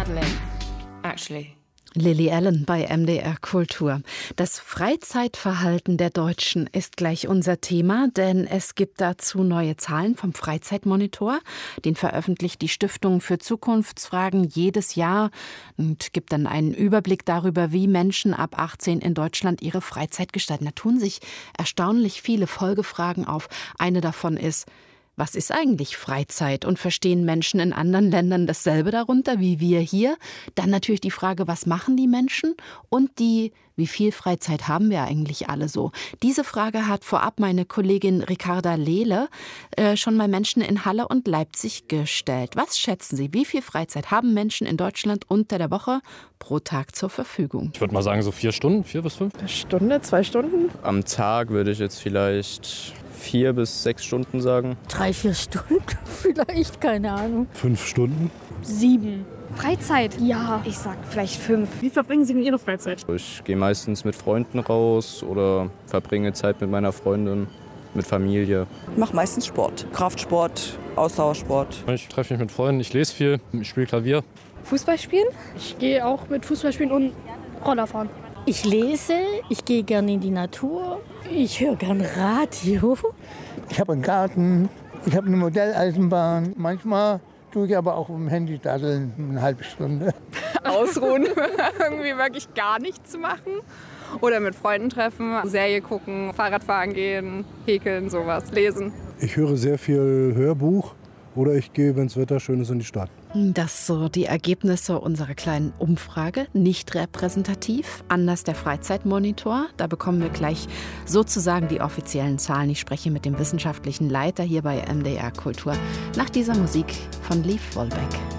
daddling, actually. Lily Allen bei MDR Kultur. Das Freizeitverhalten der Deutschen ist gleich unser Thema, denn es gibt dazu neue Zahlen vom Freizeitmonitor. Den veröffentlicht die Stiftung für Zukunftsfragen jedes Jahr und gibt dann einen Überblick darüber, wie Menschen ab 18 in Deutschland ihre Freizeit gestalten. Da tun sich erstaunlich viele Folgefragen auf. Eine davon ist: Was ist eigentlich Freizeit und verstehen Menschen in anderen Ländern dasselbe darunter wie wir hier? Dann natürlich die Frage, was machen die Menschen und wie viel Freizeit haben wir eigentlich alle so? Diese Frage hat vorab meine Kollegin Ricarda Lehle schon mal Menschen in Halle und Leipzig gestellt. Was schätzen Sie, wie viel Freizeit haben Menschen in Deutschland unter der Woche pro Tag zur Verfügung? Ich würde mal sagen so 4 Stunden, 4 bis 5. Eine Stunde, 2 Stunden? Am Tag würde ich jetzt vielleicht 4 bis 6 Stunden sagen. 3, 4 Stunden vielleicht, keine Ahnung. 5 Stunden. 7. Freizeit? Ja, ich sag vielleicht 5. Wie verbringen Sie denn Ihre Freizeit? Ich gehe meistens mit Freunden raus oder verbringe Zeit mit meiner Freundin, mit Familie. Ich mache meistens Sport. Kraftsport, Ausdauersport. Ich treffe mich mit Freunden, ich lese viel, ich spiele Klavier. Fußball spielen? Ich gehe auch mit Fußball spielen und Roller fahren. Ich lese, ich gehe gerne in die Natur, ich höre gerne Radio. Ich habe einen Garten, ich habe eine Modelleisenbahn. Manchmal tue ich aber auch im Handy daddeln, eine halbe Stunde. Ausruhen, irgendwie wirklich gar nichts machen. Oder mit Freunden treffen, Serie gucken, Fahrradfahren gehen, häkeln, sowas, lesen. Ich höre sehr viel Hörbuch oder ich gehe, wenn das Wetter schön ist, in die Stadt. Das so die Ergebnisse unserer kleinen Umfrage. Nicht repräsentativ, anders der Freizeitmonitor. Da bekommen wir gleich sozusagen die offiziellen Zahlen. Ich spreche mit dem wissenschaftlichen Leiter hier bei MDR Kultur nach dieser Musik von Liv Wollbeck.